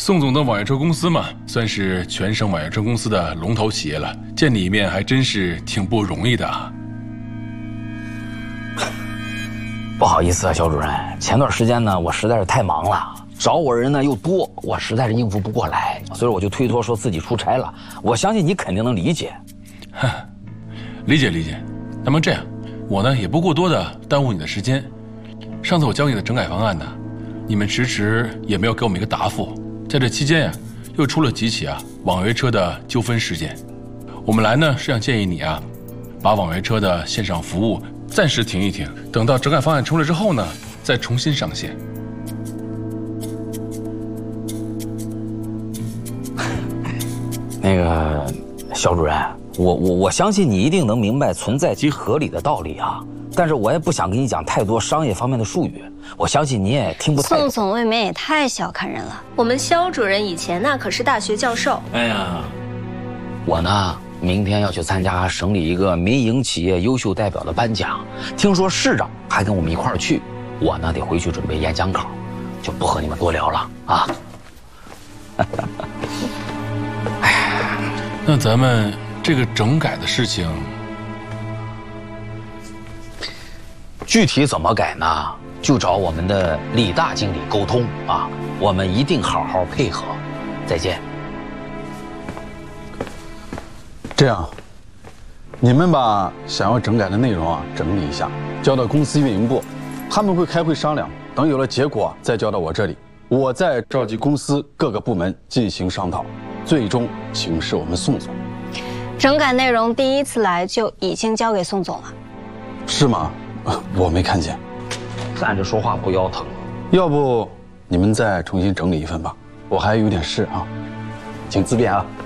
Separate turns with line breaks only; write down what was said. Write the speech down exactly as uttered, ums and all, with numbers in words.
宋总的网约车公司嘛，算是全省网约车公司的龙头企业了，见你一面还真是挺不容易的啊。
不好意思啊，肖主任，前段时间呢，我实在是太忙了，找我人呢又多，我实在是应付不过来，所以我就推脱说自己出差了。我相信你肯定能理解。
理解理解。那么这样，我呢也不过多的耽误你的时间。上次我交你的整改方案呢，你们迟迟也没有给我们一个答复。在这期间呀，又出了几起啊网约车的纠纷事件。我们来呢是想建议你啊，把网约车的线上服务暂时停一停，等到整改方案出来之后呢，再重新上线。
那个肖主任，我我我相信你一定能明白存在即合理的道理啊，但是我也不想跟你讲太多商业方面的术语，我相信你也听不太懂。
宋总未免也太小看人了。
我们肖主任以前那可是大学教授。
哎呀，我呢明天要去参加省里一个民营企业优秀代表的颁奖，听说市长还跟我们一块儿去，我呢得回去准备演讲稿，就不和你们多聊了啊。
哎呀，那咱们这个整改的事情，
具体怎么改呢？就找我们的李大经理沟通啊，我们一定好好配合。再见。
这样，你们把想要整改的内容啊整理一下，交到公司运营部，他们会开会商量，等有了结果再交到我这里，我再召集公司各个部门进行商讨，最终请示我们宋总。
整改内容第一次来就已经交给宋总了，
是吗？我没看见。
站着说话不腰疼，
要不你们再重新整理一份吧，我还有点事啊，请自便啊。